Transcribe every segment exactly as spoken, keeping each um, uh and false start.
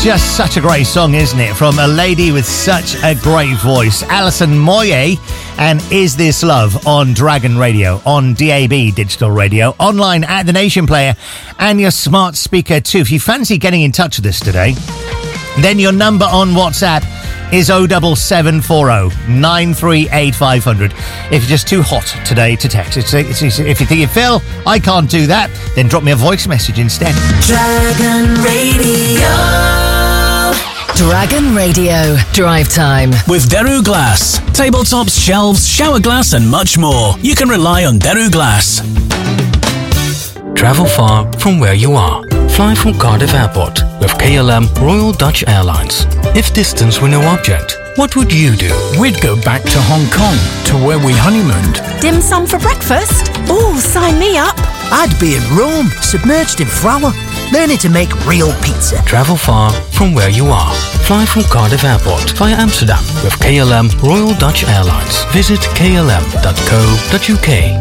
just such a great song, isn't it? From a lady with such a great voice, Alison Moyet, and Is This Love on Dragon Radio, on D A B Digital Radio, online at the Nation Player, and your smart speaker too. If you fancy getting in touch with us today, then your number on WhatsApp is oh seven seven four oh nine three eight five hundred. If you're just too hot today to text, it's, it's, it's, if you're thinking, Phil, I can't do that, then drop me a voice message instead. Dragon Radio. Dragon Radio. Drive time. With Deru Glass. Tabletops, shelves, shower glass and much more. You can rely on Deru Glass. Travel far from where you are. Fly from Cardiff Airport with K L M Royal Dutch Airlines. If distance were no object, what would you do? We'd go back to Hong Kong, to where we honeymooned. Dim sum for breakfast? Oh, sign me up. I'd be in Rome, submerged in flour, learning to make real pizza. Travel far from where you are. Fly from Cardiff Airport via Amsterdam with K L M Royal Dutch Airlines. Visit k l m dot co dot u k.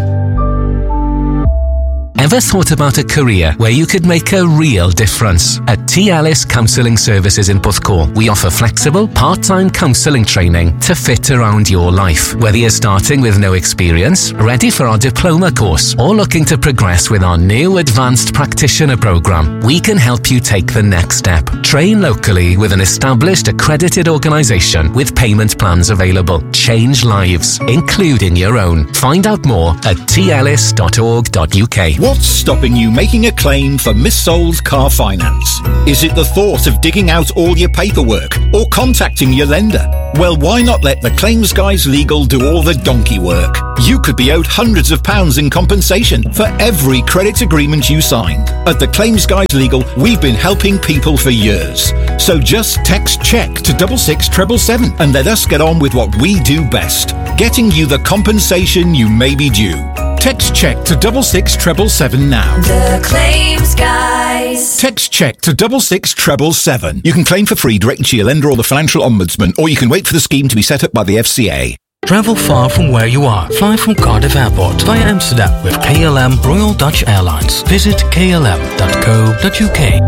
Ever thought about a career where you could make a real difference? At T. Ellis Counselling Services in Porthcawl, we offer flexible, part-time counselling training to fit around your life. Whether you're starting with no experience, ready for our diploma course, or looking to progress with our new advanced practitioner program, we can help you take the next step. Train locally with an established accredited organisation with payment plans available. Change lives, including your own. Find out more at t ellis dot org dot u k. What's stopping you making a claim for missold car finance? Is it the thought of digging out all your paperwork or contacting your lender? Well, why not let the Claims Guys Legal do all the donkey work? You could be owed hundreds of pounds in compensation for every credit agreement you signed. At the Claims Guys Legal, we've been helping people for years. So just text CHECK to double six treble seven and let us get on with what we do best, getting you the compensation you may be due. Text CHECK to double six treble seven now. The Claims Guys. Text CHECK to double six treble seven. You can claim for free directly to your lender or the Financial Ombudsman, or you can wait for the scheme to be set up by the F C A. Travel far from where you are. Fly from Cardiff Airport via Amsterdam with K L M Royal Dutch Airlines. Visit k l m dot co dot u k.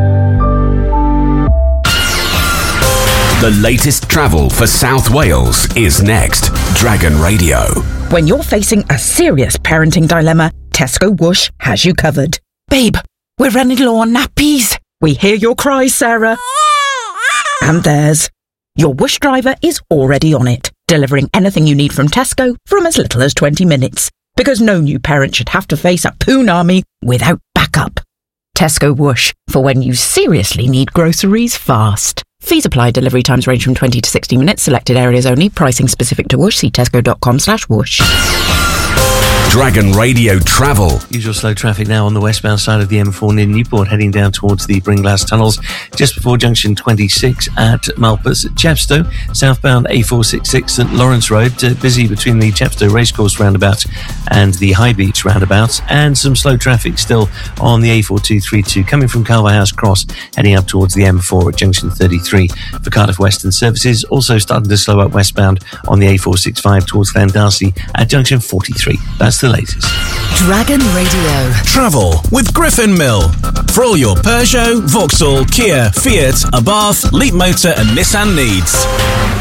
The latest travel for South Wales is next. Dragon Radio. When you're facing a serious parenting dilemma, Tesco Whoosh has you covered. Babe, we're running low on nappies. We hear your cries, Sarah. And theirs. Your Whoosh driver is already on it, delivering anything you need from Tesco from as little as twenty minutes. Because no new parent should have to face a poon army without backup. Tesco Whoosh, for when you seriously need groceries fast. Fees apply. Delivery times range from twenty to sixty minutes. Selected areas only. Pricing specific to Whoosh. See tesco dot com slash whoosh. Dragon Radio Travel. Usual slow traffic now on the westbound side of the M four near Newport, heading down towards the Bringlass tunnels, just before junction twenty-six at Malpas. Chepstow, southbound A four sixty-six St Lawrence Road, uh, busy between the Chepstow Racecourse roundabout and the High Beach roundabout, and some slow traffic still on the A four two thirty-two coming from Calverhouse Cross, heading up towards the M four at junction thirty-three for Cardiff Western services. Also starting to slow up westbound on the A four sixty-five towards Llandarcy at junction forty-three. That's the latest. Dragon Radio. Travel with Griffin Mill. For all your Peugeot, Vauxhall, Kia, Fiat, Abarth, Leap Motor and Nissan needs.